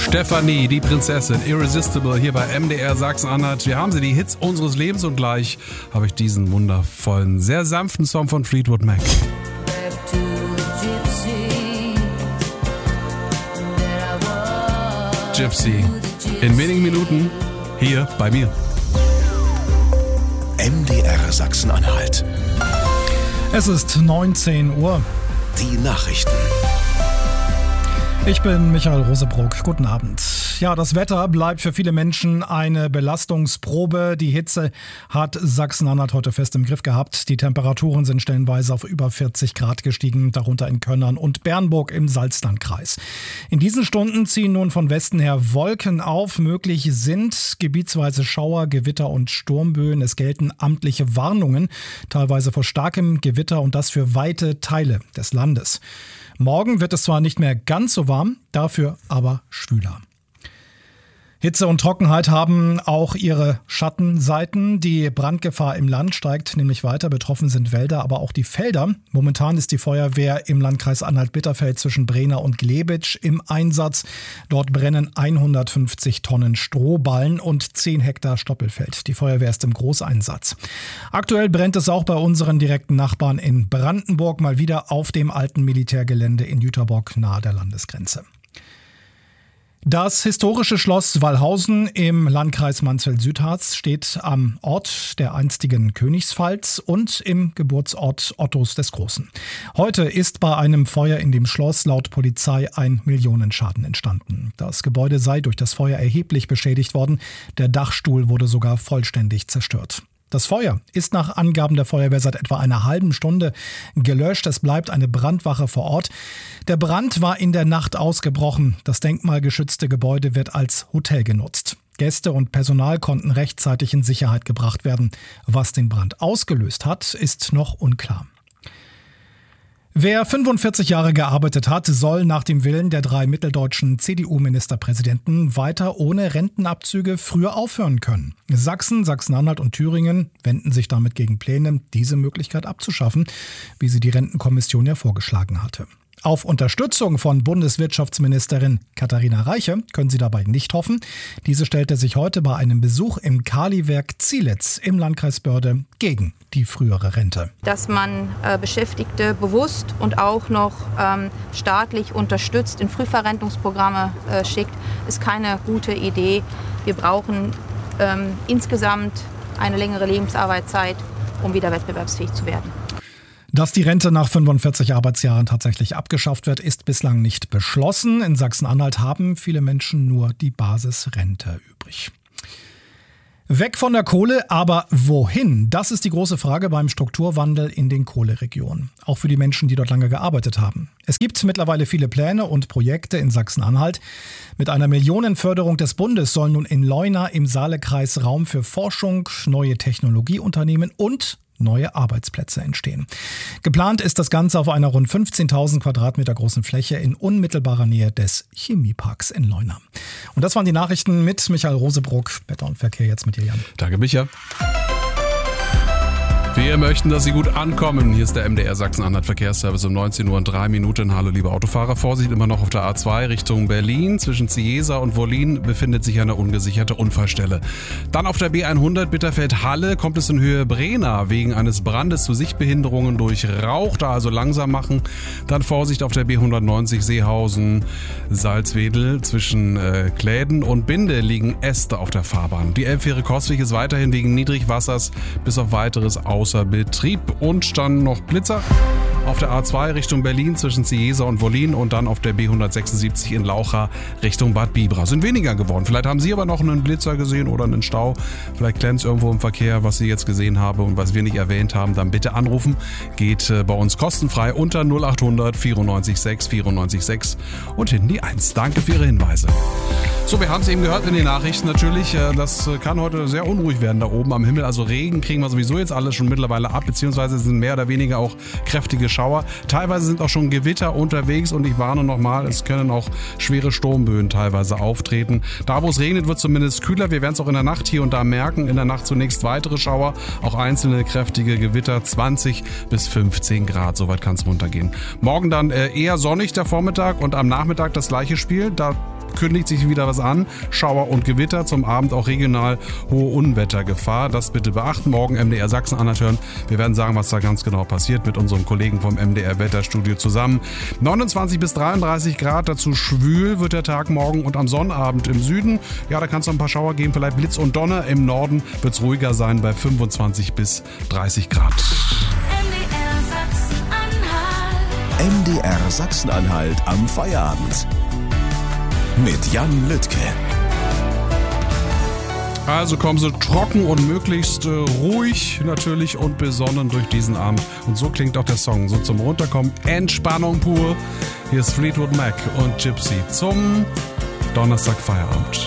Stefanie, die Prinzessin, Irresistible hier bei MDR Sachsen-Anhalt. Wir haben sie, die Hits unseres Lebens, und gleich habe ich diesen wundervollen, sehr sanften Song von Fleetwood Mac. Gypsy. In wenigen Minuten hier bei mir. MDR Sachsen-Anhalt. Es ist 19 Uhr. Die Nachrichten. Ich bin Michael Rosebruck. Guten Abend. Ja, das Wetter bleibt für viele Menschen eine Belastungsprobe. Die Hitze hat Sachsen-Anhalt heute fest im Griff gehabt. Die Temperaturen sind stellenweise auf über 40 Grad gestiegen, darunter in Könnern und Bernburg im Salzlandkreis. In diesen Stunden ziehen nun von Westen her Wolken auf. Möglich sind gebietsweise Schauer, Gewitter und Sturmböen. Es gelten amtliche Warnungen, teilweise vor starkem Gewitter, und das für weite Teile des Landes. Morgen wird es zwar nicht mehr ganz so warm, dafür aber schwüler. Hitze und Trockenheit haben auch ihre Schattenseiten. Die Brandgefahr im Land steigt nämlich weiter. Betroffen sind Wälder, aber auch die Felder. Momentan ist die Feuerwehr im Landkreis Anhalt-Bitterfeld zwischen Brena und Glebitsch im Einsatz. Dort brennen 150 Tonnen Strohballen und 10 Hektar Stoppelfeld. Die Feuerwehr ist im Großeinsatz. Aktuell brennt es auch bei unseren direkten Nachbarn in Brandenburg, mal wieder auf dem alten Militärgelände in Jüterbock nahe der Landesgrenze. Das historische Schloss Wallhausen im Landkreis Mansfeld-Südharz steht am Ort der einstigen Königspfalz und im Geburtsort Ottos des Großen. Heute ist bei einem Feuer in dem Schloss laut Polizei ein Millionenschaden entstanden. Das Gebäude sei durch das Feuer erheblich beschädigt worden. Der Dachstuhl wurde sogar vollständig zerstört. Das Feuer ist nach Angaben der Feuerwehr seit etwa einer halben Stunde gelöscht. Es bleibt eine Brandwache vor Ort. Der Brand war in der Nacht ausgebrochen. Das denkmalgeschützte Gebäude wird als Hotel genutzt. Gäste und Personal konnten rechtzeitig in Sicherheit gebracht werden. Was den Brand ausgelöst hat, ist noch unklar. Wer 45 Jahre gearbeitet hat, soll nach dem Willen der 3 mitteldeutschen CDU-Ministerpräsidenten weiter ohne Rentenabzüge früher aufhören können. Sachsen, Sachsen-Anhalt und Thüringen wenden sich damit gegen Pläne, diese Möglichkeit abzuschaffen, wie sie die Rentenkommission ja vorgeschlagen hatte. Auf Unterstützung von Bundeswirtschaftsministerin Katharina Reiche können sie dabei nicht hoffen. Diese stellte sich heute bei einem Besuch im Kaliwerk Zielitz im Landkreis Börde gegen die frühere Rente. Dass man Beschäftigte bewusst und auch noch staatlich unterstützt in Frühverrentungsprogramme schickt, ist keine gute Idee. Wir brauchen insgesamt eine längere Lebensarbeitszeit, um wieder wettbewerbsfähig zu werden. Dass die Rente nach 45 Arbeitsjahren tatsächlich abgeschafft wird, ist bislang nicht beschlossen. In Sachsen-Anhalt haben viele Menschen nur die Basisrente übrig. Weg von der Kohle, aber wohin? Das ist die große Frage beim Strukturwandel in den Kohleregionen. Auch für die Menschen, die dort lange gearbeitet haben. Es gibt mittlerweile viele Pläne und Projekte in Sachsen-Anhalt. Mit einer Millionenförderung des Bundes soll nun in Leuna im Saalekreis Raum für Forschung, neue Technologieunternehmen und neue Arbeitsplätze entstehen. Geplant ist das Ganze auf einer rund 15.000 Quadratmeter großen Fläche in unmittelbarer Nähe des Chemieparks in Leuna. Und das waren die Nachrichten mit Michael Rosebruck. Wetter und Verkehr jetzt mit dir, Jan. Danke, Micha. Wir möchten, dass Sie gut ankommen. Hier ist der MDR Sachsen-Anhalt Verkehrsservice um 19:03 Uhr. Hallo liebe Autofahrer, Vorsicht immer noch auf der A2 Richtung Berlin. Zwischen Ciesa und Wollin befindet sich eine ungesicherte Unfallstelle. Dann auf der B100 Bitterfeld-Halle kommt es in Höhe Brena wegen eines Brandes zu Sichtbehinderungen durch Rauch. Da also langsam machen. Dann Vorsicht auf der B190 Seehausen-Salzwedel. Zwischen Kläden und Binde liegen Äste auf der Fahrbahn. Die Elbfähre Coswig ist weiterhin wegen Niedrigwassers bis auf weiteres außer Betrieb. Und dann noch Blitzer auf der A2 Richtung Berlin zwischen Ciesa und Wollin und dann auf der B176 in Laucha Richtung Bad Bibra. Sind weniger geworden. Vielleicht haben Sie aber noch einen Blitzer gesehen oder einen Stau. Vielleicht klemmt es irgendwo im Verkehr, was Sie jetzt gesehen haben und was wir nicht erwähnt haben. Dann bitte anrufen. Geht bei uns kostenfrei unter 0800 94 6 94 6 und hinten die 1. Danke für Ihre Hinweise. So, wir haben es eben gehört in den Nachrichten natürlich. Das kann heute sehr unruhig werden da oben am Himmel. Also Regen kriegen wir sowieso jetzt alles schon mittlerweile ab, beziehungsweise sind mehr oder weniger auch kräftige Schauer. Teilweise sind auch schon Gewitter unterwegs und ich warne nochmal, es können auch schwere Sturmböen teilweise auftreten. Da, wo es regnet, wird es zumindest kühler. Wir werden es auch in der Nacht hier und da merken. In der Nacht zunächst weitere Schauer, auch einzelne kräftige Gewitter, 20 bis 15 Grad. Soweit kann es runtergehen. Morgen dann eher sonnig der Vormittag und am Nachmittag das gleiche Spiel. Da kündigt sich wieder was an. Schauer und Gewitter, zum Abend auch regional hohe Unwettergefahr. Das bitte beachten. Morgen MDR Sachsen-Anhalt hören. Wir werden sagen, was da ganz genau passiert mit unseren Kollegen vom MDR Wetterstudio zusammen. 29 bis 33 Grad, dazu schwül wird der Tag morgen und am Sonnabend im Süden. Ja, da kann es noch ein paar Schauer geben, vielleicht Blitz und Donner. Im Norden wird es ruhiger sein bei 25 bis 30 Grad. MDR Sachsen-Anhalt am Feierabend. Mit Jan Lüttke. Also kommen Sie trocken und möglichst ruhig natürlich und besonnen durch diesen Abend. Und so klingt auch der Song. So zum Runterkommen, Entspannung pur. Hier ist Fleetwood Mac und Gypsy zum Donnerstag Feierabend.